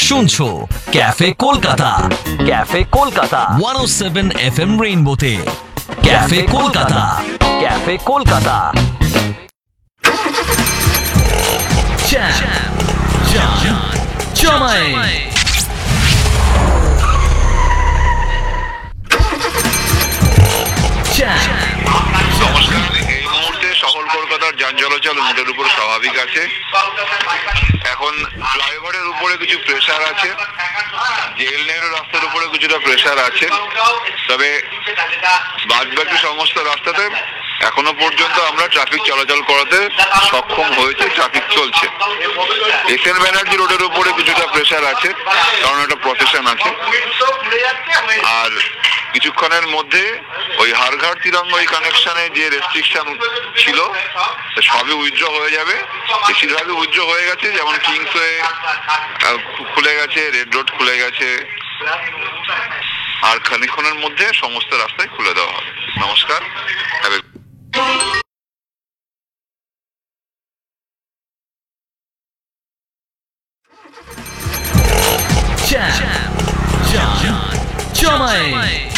শুনছো cafe Kolkata, cafe Kolkata 107 FM রেইনবোতে, cafe Kolkata, cafe Kolkata. জমাই এই মুহূর্তে সকল কলকাতার যান চলাচল মোটের উপর স্বাভাবিক আছে। এখন ফ্লাইওভারের উপরে কিছু প্রেসার আছে, জেল নেহরু রাস্তার উপরে কিছুটা প্রেসার আছে, তবে বাদবাকি সমস্ত রাস্তাতে এখনো পর্যন্ত আমরা ট্রাফিক চলাচল করাতে সক্ষম হয়েছে, ট্রাফিক চলছে। এসএন ব্যানার্জি রোডের উপরে কিছুটা প্রেসার আছে, কারণ একটা প্রসেশন আছে। আর কিছুক্ষণের মধ্যে ওই হারঘাট তিরঙ্গ ওই কানেকশনে যে রেস্ট্রিকশন ছিল সবই উইথড্র হয়ে যাবে, বেশিরভাগই উইথড্র হয়ে গেছে। যেমন কিংসওয়ে খুলে গেছে, রেড রোড খুলে গেছে, আর খানিকক্ষণের মধ্যে সমস্ত রাস্তায় খুলে দেওয়া হবে। নমস্কার। জমাই